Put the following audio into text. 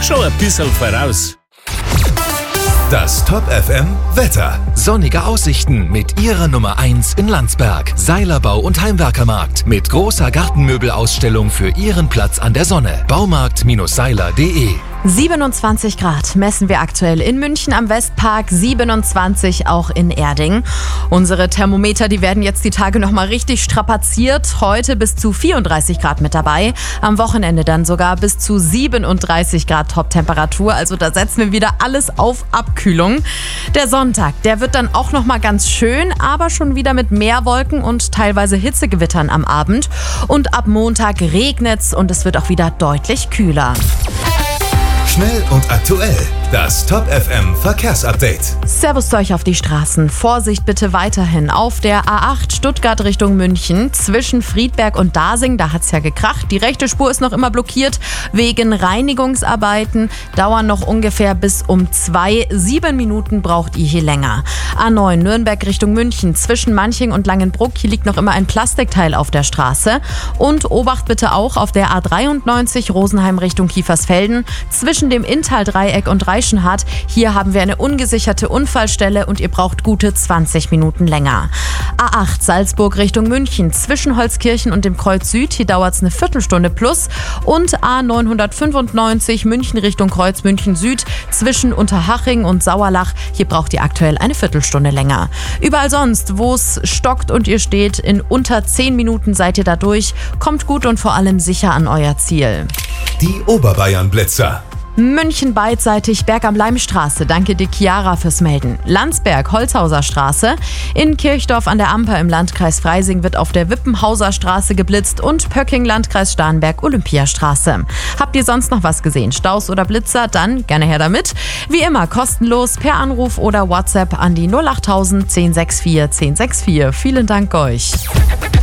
schon ein bisschen voraus. Das Top FM Wetter. Sonnige Aussichten mit Ihrer Nummer 1 in Landsberg. Seilerbau und Heimwerkermarkt mit großer Gartenmöbelausstellung für Ihren Platz an der Sonne. Baumarkt-seiler.de 27 Grad messen wir aktuell in München am Westpark, 27 auch in Erding. Unsere Thermometer, die werden jetzt die Tage nochmal richtig strapaziert. Heute bis zu 34 Grad mit dabei. Am Wochenende dann sogar bis zu 37 Grad Top-Temperatur. Also da setzen wir wieder alles auf Abkühlung. Der Sonntag, der wird dann auch nochmal ganz schön, aber schon wieder mit mehr Wolken und teilweise Hitzegewittern am Abend. Und ab Montag regnet's und es wird auch wieder deutlich kühler. Schnell und aktuell. Das Top FM Verkehrsupdate. Servus zu euch auf die Straßen. Vorsicht bitte weiterhin auf der A8 Stuttgart Richtung München. Zwischen Friedberg und Dasing, da hat's ja gekracht. Die rechte Spur ist noch immer blockiert wegen Reinigungsarbeiten. Dauern noch ungefähr bis um 2. 7 Minuten braucht ihr hier länger. A9 Nürnberg Richtung München. Zwischen Manching und Langenbruck. Hier liegt noch immer ein Plastikteil auf der Straße. Und Obacht bitte auch auf der A93 Rosenheim Richtung Kiefersfelden. Zwischen dem Inntal-Dreieck und Reichenhart. Hier haben wir eine ungesicherte Unfallstelle und ihr braucht gute 20 Minuten länger. A8 Salzburg Richtung München. Zwischen Holzkirchen und dem Kreuz Süd. Hier dauert es eine Viertelstunde plus. Und A995 München Richtung Kreuz München Süd. Zwischen Unterhaching und Sauerlach. Hier braucht ihr aktuell eine Viertelstunde länger. Überall sonst, wo es stockt und ihr steht, in unter 10 Minuten seid ihr da durch. Kommt gut und vor allem sicher an euer Ziel. Die Oberbayern-Blitzer. München beidseitig Berg am Leimstraße. Danke dir, Chiara, fürs Melden. Landsberg, Holzhauser Straße. In Kirchdorf an der Amper im Landkreis Freising wird auf der Wippenhauser Straße geblitzt und Pöcking, Landkreis Starnberg, Olympiastraße. Habt ihr sonst noch was gesehen? Staus oder Blitzer? Dann gerne her damit. Wie immer kostenlos per Anruf oder WhatsApp an die 08000 1064 1064. Vielen Dank euch.